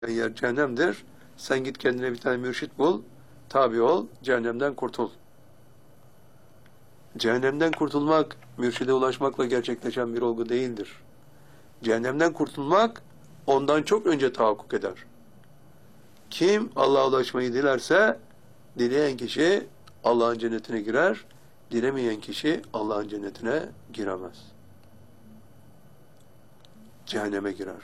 yer cehennemdir. Sen git kendine bir tane mürşit bul, tabi ol, cehennemden kurtul. Cehennemden kurtulmak, mürşide ulaşmakla gerçekleşen bir olgu değildir. Cehennemden kurtulmak, ondan çok önce tahakkuk eder. Kim Allah'a ulaşmayı dilerse, dileyen kişi Allah'ın cennetine girer, dilemeyen kişi Allah'ın cennetine giremez. Cehenneme girer.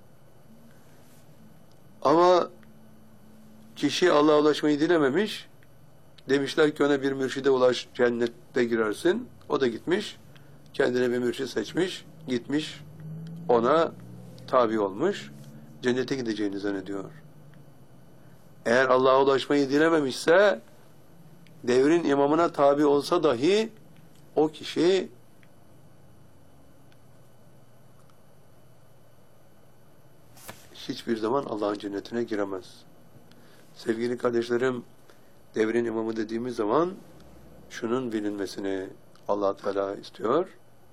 Ama kişi Allah'a ulaşmayı dilememiş, demişler ki ona bir mürşide ulaş, cennette girersin. O da gitmiş, kendine bir mürşid seçmiş, gitmiş, ona tabi olmuş, cennete gideceğini zannediyor. Eğer Allah'a ulaşmayı dilememişse, devrin imamına tabi olsa dahi, o kişi hiçbir zaman Allah'ın cennetine giremez. Sevgili kardeşlerim, devrin imamı dediğimiz zaman şunun bilinmesini Allah Teala istiyor.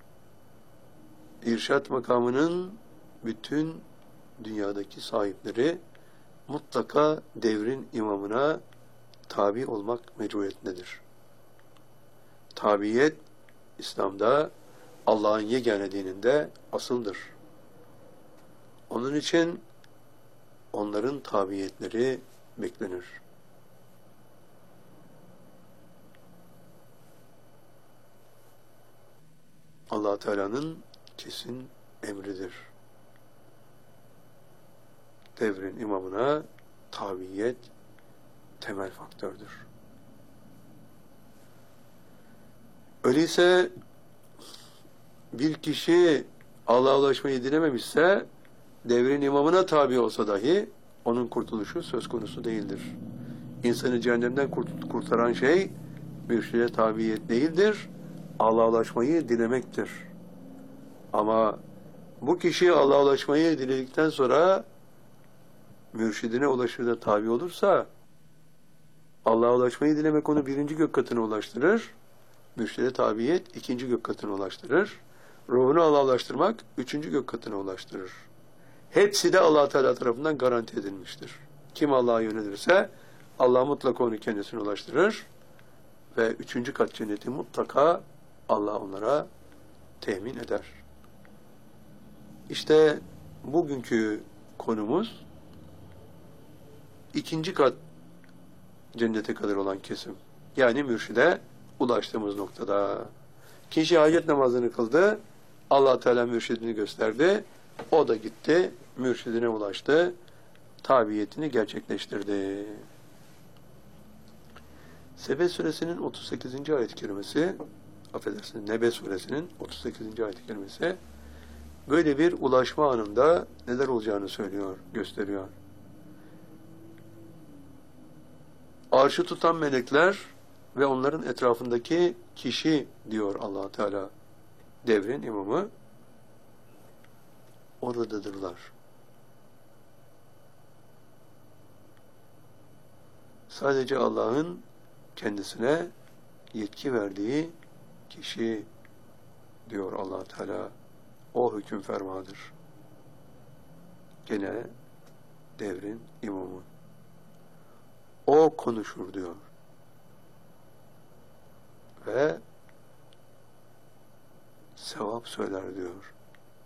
İrşad makamının bütün dünyadaki sahipleri mutlaka devrin imamına tabi olmak mecburiyetindedir. Tabiyet, İslam'da Allah'ın yegane dininde asıldır. Onun için onların tabiyetleri beklenir. Allah Teala'nın kesin emridir. Devrin imamına tabiyet temel faktördür. Öyleyse bir kişi Allah'a ulaşmayı dilememişse, devrin imamına tabi olsa dahi onun kurtuluşu söz konusu değildir. İnsanı cehennemden kurtaran şey mürşide tabiyet değildir, Allah'a ulaşmayı dilemektir. Ama bu kişi Allah'a ulaşmayı diledikten sonra mürşidine ulaşır da tabi olursa, Allah'a ulaşmayı dilemek onu birinci gök katına ulaştırır, mürşide tabiyet ikinci gök katına ulaştırır, ruhunu Allah'a ulaştırmak üçüncü gök katına ulaştırır. Hepsi de Allah Teala tarafından garanti edilmiştir. Kim Allah'a yönelirse Allah mutlaka onu kendisine ulaştırır ve üçüncü kat cenneti mutlaka Allah onlara temin eder. İşte bugünkü konumuz ikinci kat cennete kadar olan kesim. Yani mürşide ulaştığımız noktada. Kişi hacet namazını kıldı, Allah Teala mürşidini gösterdi, o da gitti, mürşidine ulaştı, tabiyetini gerçekleştirdi. Sebe suresinin 38. ayet-i kerimesi, affedersiniz, Nebe suresinin 38. ayet-i kerimesi, böyle bir ulaşma anında neler olacağını söylüyor, gösteriyor. Arşı tutan melekler ve onların etrafındaki kişi diyor Allah Teala, devrin imamı, oradadırlar. Sadece Allah'ın kendisine yetki verdiği kişi diyor Allah Teala, o hüküm fermadır. Gene devrin imamı. O konuşur diyor. Ve sevap söyler diyor.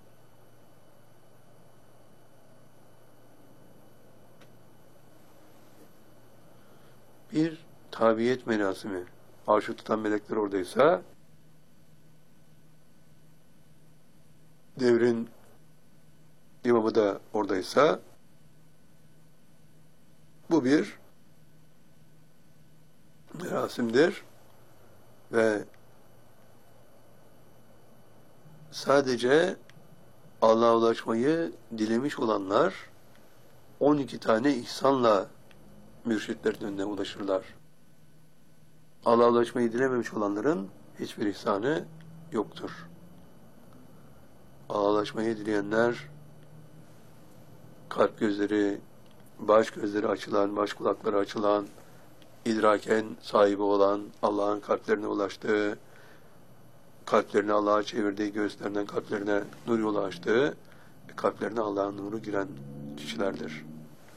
Bir tabiyet merasimi. Arşı tutan melekler oradaysa, devrin imamı da oradaysa, bu bir merasimdir ve sadece Allah'a ulaşmayı dilemiş olanlar 12 tane ihsanla mürşitlerin önüne ulaşırlar. Allah'a ulaşmayı dilememiş olanların hiçbir ihsanı yoktur. Allah'a ulaşmayı dileyenler kalp gözleri, baş gözleri açılan, baş kulakları açılan, idraken sahibi olan, Allah'ın kalplerine ulaştığı, kalplerini Allah'a çevirdiği, göğüslerinden kalplerine nur yolu açtığı, kalplerine Allah'ın nuru giren kişilerdir.